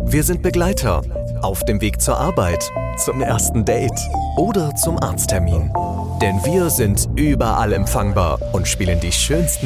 Wir sind Begleiter auf dem Weg zur Arbeit, zum ersten Date oder zum Arzttermin. Denn wir sind überall empfangbar und spielen die schönsten